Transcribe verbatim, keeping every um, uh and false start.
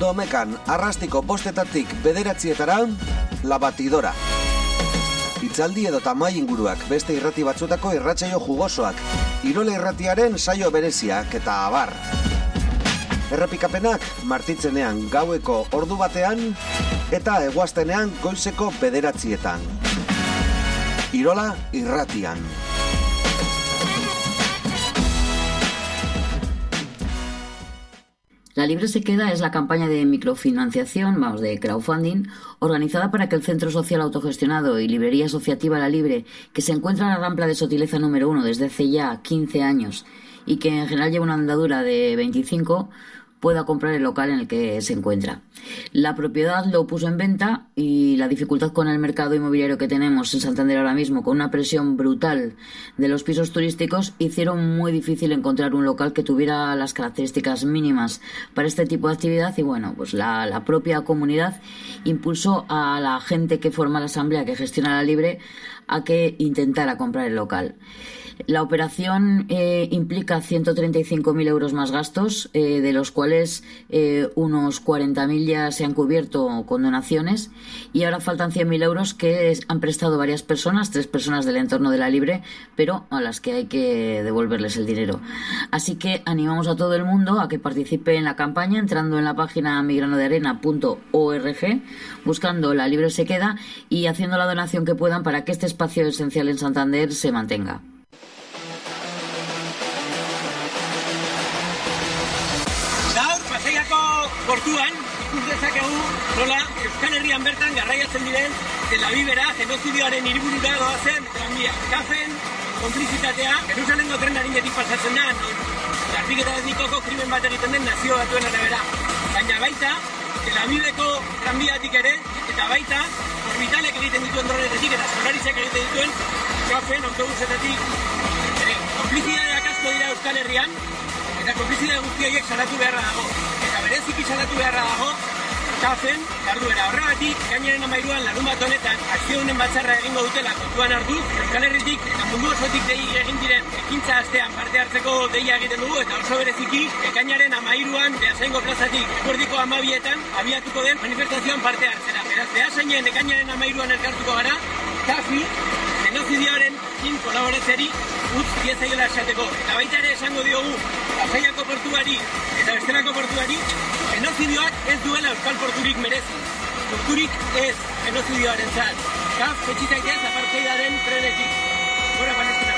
Domekan, arrastiko bostetatik bederatzietara, La Batidora. Itzaldi edo tamai inguruak, beste irrati batzutako irratsaio jugosoak, Irola irratiaren saio bereziak eta abar. Errepikapenak martitzenean gaueko ordu batean eta eguaztenean goizeko bederatzietan. Irola irratian. La Libre se queda es la campaña de microfinanciación, vamos, de crowdfunding, organizada para que el Centro Social Autogestionado y Librería Asociativa La Libre, que se encuentra en la Rampla de Sotileza número uno desde hace ya quince años y que en general lleva una andadura de veinticinco, pueda comprar el local en el que se encuentra. La propiedad lo puso en venta y la dificultad con el mercado inmobiliario que tenemos en Santander ahora mismo, con una presión brutal de los pisos turísticos, hicieron muy difícil encontrar un local que tuviera las características mínimas para este tipo de actividad y bueno, pues la, la propia comunidad impulsó a la gente que forma la asamblea que gestiona La Libre a que intentara comprar el local. La operación eh, implica ciento treinta y cinco mil euros más gastos, eh, de los cuales eh, unos cuarenta mil ya se han cubierto con donaciones y ahora faltan cien mil euros que es, han prestado varias personas, tres personas del entorno de La Libre, pero a las que hay que devolverles el dinero. Así que animamos a todo el mundo a que participe en la campaña entrando en la página mi grano de arena punto org, buscando La Libre se queda y haciendo la donación que puedan para que este espacio esencial en Santander se mantenga. Portuan, ikus dezakegu nola Euskal Herrian bertan garraiatzen diren dela bibera, genozidioaren hiriburura doazen tranbia. Kafen, konplizitatea, Jerusalengo tren harinetik pasatzen da, Gardik eta etnikoko krimen bat egiten den nazio batuen arabera. Baina baita, Tel Aviveko tranbiatik ere, eta baita, orbitalek egiten dituen dronetetik eta solarizek egiten dituen kafen, autobusetatik. Konplizitateak asko dira Euskal Herrian, eta konplizitate guzti horiek salatu beharra dago. Eta bereziki salatu beharra dago, kafen, jarduera horregatik, gainaren amairuan larun bat honetan, akziodunen batzarra egingo dutela kontuan hartu, Euskal Herritik eta mundu osotik dei egin diren ekintza astean parte hartzeko deia egiten dugu, eta oso bereziki, ekainaren amairuan, Beasaingo plazatik, eguerdiko amabietan, abiatuko den manifestazioan parte hartzera. Beraz, Beasainen ekainaren amairuan elkartuko gara, kafi, genozidioaren in kolaboratzeari utz diezaiola esateko. Eta baita ere esango diogu Pasaiako portuari eta bestelako portuari genozidioak ez duela euskal porturik merezi. Porturik ez genozidioaren zat. Kaf, etxitaitez apartheidaren trenetik. Gora Palestina.